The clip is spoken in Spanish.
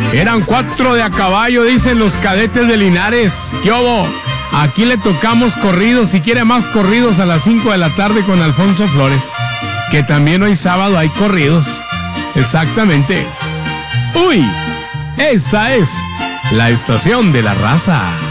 Eran 4 de a caballo, dicen los cadetes de Linares. ¿Qué hubo? Aquí le tocamos corridos. Si quiere más corridos, a las 5 de la tarde con Alfonso Flores. Que también hoy sábado hay corridos. Exactamente. Uy, esta es la estación de la raza.